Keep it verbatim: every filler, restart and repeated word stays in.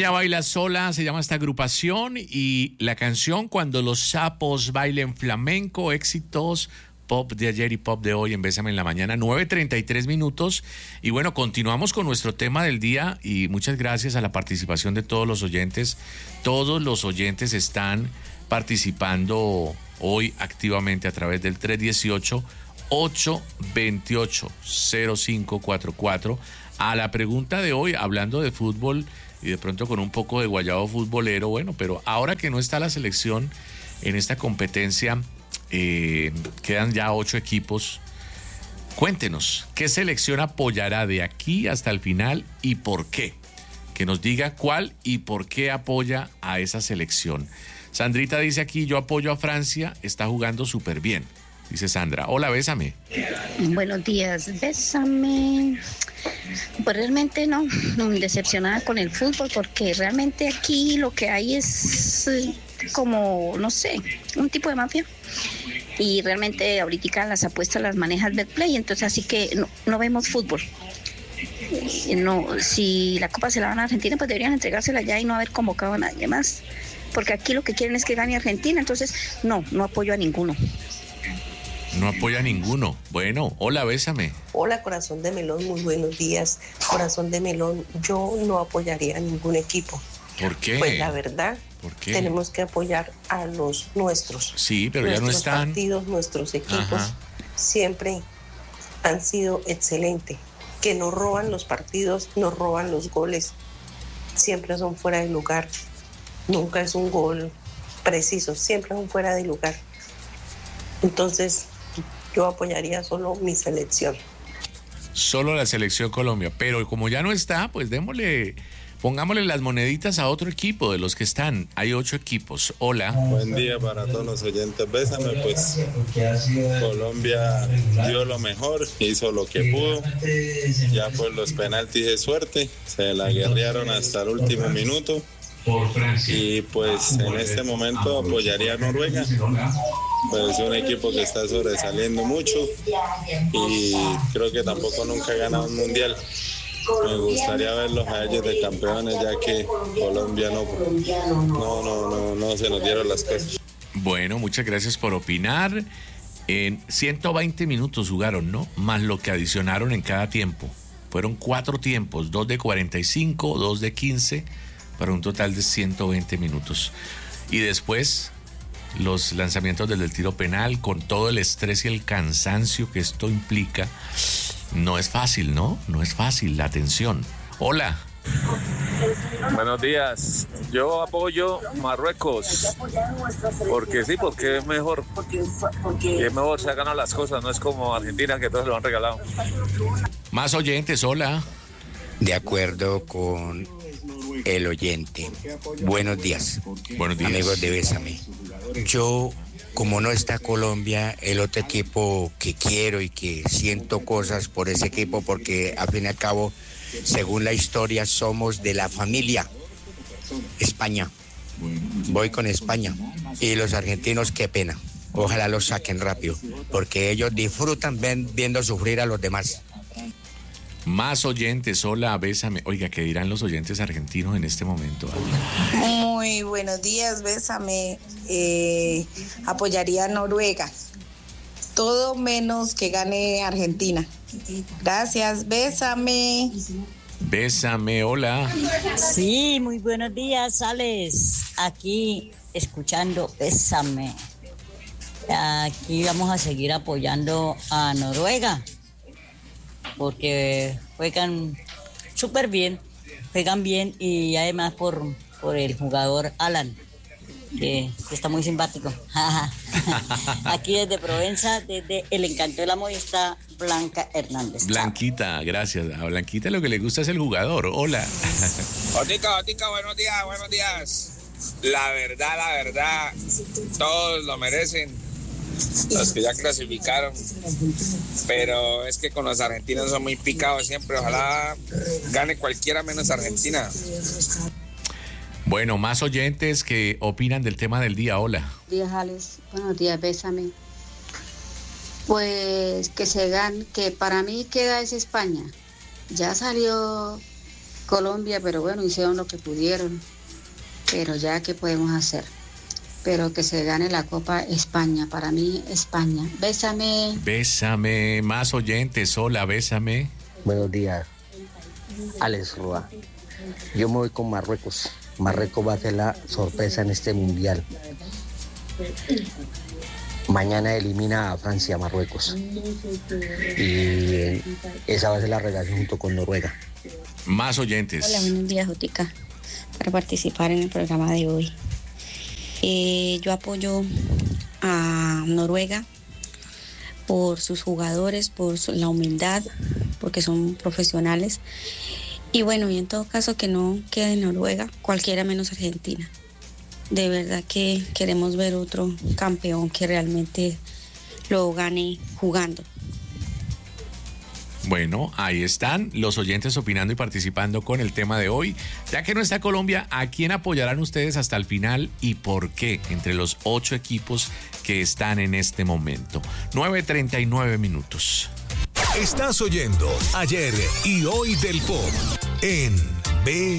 Ella baila sola, se llama esta agrupación, y la canción Cuando los sapos bailen flamenco, éxitos pop de ayer y pop de hoy en Bésame en la Mañana, nueve treinta y tres minutos. Y bueno, continuamos con nuestro tema del día y muchas gracias a la participación de todos los oyentes. Todos los oyentes están participando hoy activamente a través del tres uno ocho, ocho dos ocho, cero cinco cuatro cuatro. A la pregunta de hoy, hablando de fútbol y de pronto con un poco de guayabo futbolero, bueno, pero ahora que no está la selección en esta competencia, eh, quedan ya ocho equipos. Cuéntenos, ¿qué selección apoyará de aquí hasta el final y por qué? Que nos diga cuál y por qué apoya a esa selección. Sandrita dice aquí, yo apoyo a Francia, está jugando súper bien. Dice Sandra, hola, bésame. Buenos días, bésame. Pues realmente no, decepcionada con el fútbol, porque realmente aquí lo que hay es eh, como, no sé, un tipo de mafia. Y realmente ahorita las apuestas las maneja el Betplay, entonces así que no, no vemos fútbol. No, si la Copa se la van a Argentina, pues deberían entregársela ya y no haber convocado a nadie más. Porque aquí lo que quieren es que gane Argentina, entonces no, no apoyo a ninguno. No apoya a ninguno. Bueno, hola, bésame. Hola, corazón de melón, muy buenos días. Corazón de melón, yo no apoyaría a ningún equipo. ¿Por qué? Pues la verdad, ¿por qué? Tenemos que apoyar a los nuestros. Sí, pero nuestros ya no están. Nuestros partidos, nuestros equipos, ajá, siempre han sido excelentes. Que nos roban los partidos, nos roban los goles. Siempre son fuera de lugar. Nunca es un gol preciso, siempre son fuera de lugar. Entonces, yo apoyaría solo mi selección. Solo la selección Colombia, pero como ya no está, pues démosle, pongámosle las moneditas a otro equipo de los que están. Hay ocho equipos. Hola. Buen día para todos los oyentes. Bésame, pues Colombia dio lo mejor, hizo lo que pudo. Ya pues los penaltis de suerte, se la guerrearon hasta el último minuto. Y pues en este momento apoyaría a Noruega, pues es un equipo que está sobresaliendo mucho y creo que tampoco nunca ha ganado un mundial. Me gustaría verlos a ellos de campeones, ya que Colombia no, no, no, no, no se nos dieron las cosas. Bueno, muchas gracias por opinar. En ciento veinte minutos jugaron, ¿no? Más lo que adicionaron en cada tiempo. Fueron cuatro tiempos, dos de cuarenta y cinco, dos de quince, para un total de ciento veinte minutos. Y después, los lanzamientos desde el tiro penal, con todo el estrés y el cansancio que esto implica. No es fácil, ¿no? No es fácil, la tensión. Hola. Buenos días. Yo apoyo Marruecos. Porque sí, porque es mejor. Y es mejor, se han ganado las cosas, no es como Argentina, que todos lo han regalado. Más oyentes, hola. De acuerdo con el oyente. Buenos días. Buenos días. Amigos de Bésame. Yo, como no está Colombia, el otro equipo que quiero y que siento cosas por ese equipo, porque al fin y al cabo, según la historia, somos de la familia España. Voy con España. Y los argentinos, qué pena. Ojalá los saquen rápido, porque ellos disfrutan ven, viendo sufrir a los demás. Más oyentes, hola, bésame. Oiga, ¿qué dirán los oyentes argentinos en este momento? Muy buenos días, bésame. Eh, apoyaría a Noruega. Todo menos que gane Argentina. Gracias, bésame. Bésame, hola. Sí, muy buenos días, Alex. Aquí escuchando Bésame. Aquí vamos a seguir apoyando a Noruega, porque juegan súper bien, juegan bien y además por, por el jugador Alan, que, que está muy simpático. Aquí desde Provenza, desde El Encanto del Amor, está Blanca Hernández. Blanquita, gracias. A Blanquita lo que le gusta es el jugador. Hola. Otica, Otica, buenos días, buenos días. La verdad, la verdad, todos lo merecen, los que ya clasificaron, pero es que con los argentinos son muy picados siempre. Ojalá gane cualquiera menos Argentina. Bueno, más oyentes que opinan del tema del día. Hola. Buenos días, Alex. Buenos días, bésame. Pues que se gane, que para mí queda es España. Ya salió Colombia, pero bueno, hicieron lo que pudieron. Pero ya, ¿qué podemos hacer? Pero que se gane la Copa España. Para mí, España. Bésame. Bésame. Más oyentes. Hola, bésame. Buenos días. Alex Roa. Yo me voy con Marruecos. Marruecos va a ser la sorpresa en este mundial. Mañana elimina a Francia, Marruecos. Y esa va a ser la relación junto con Noruega. Más oyentes. Hola, buenos días, Jotica. Para participar en el programa de hoy. Eh, yo apoyo a Noruega por sus jugadores, por su, la humildad, porque son profesionales. Y bueno, y en todo caso que no quede Noruega, cualquiera menos Argentina. De verdad que queremos ver otro campeón que realmente lo gane jugando. Bueno, ahí están los oyentes opinando y participando con el tema de hoy. Ya que no está Colombia, ¿a quién apoyarán ustedes hasta el final y por qué? Entre los ocho equipos que están en este momento. nueve treinta y nueve minutos. Estás oyendo Ayer y Hoy del Pop en B